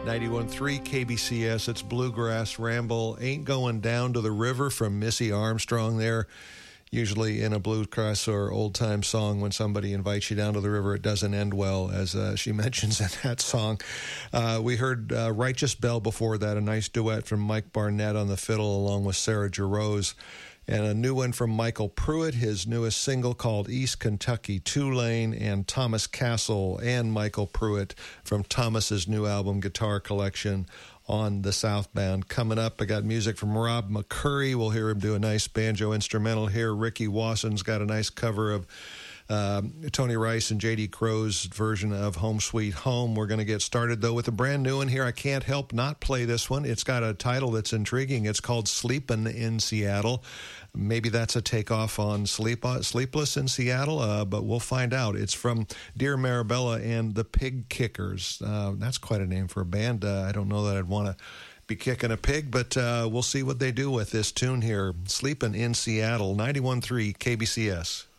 91.3 KBCS, it's Bluegrass Ramble. Ain't Going Down to the River from Missy Armstrong there. Usually in a bluegrass or old-time song, when somebody invites you down to the river, it doesn't end well, as she mentions in that song. We heard Righteous Bell before that, a nice duet from Mike Barnett on the fiddle along with Sarah Jarosz. And a new one from Michael Pruitt, his newest single called East Kentucky Two-Lane, and Thomas Castle and Michael Pruitt from Thomas's new album, Guitar Collection, on the Southbound. Coming up, I got music from Rob McCurry. We'll hear him do a nice banjo instrumental here. Ricky Wasson's got a nice cover of Tony Rice and J.D. Crow's version of Home Sweet Home. We're going to get started, though, with a brand new one here. I can't help not play this one. It's got a title that's intriguing. It's called Sleepin' in Seattle. Maybe that's a takeoff on Sleepless in Seattle, but we'll find out. It's from Dear Marabella and the Pig Kickers. That's quite a name for a band. I don't know that I'd want to be kicking a pig, but we'll see what they do with this tune here. Sleepin' in Seattle, 91.3 KBCS.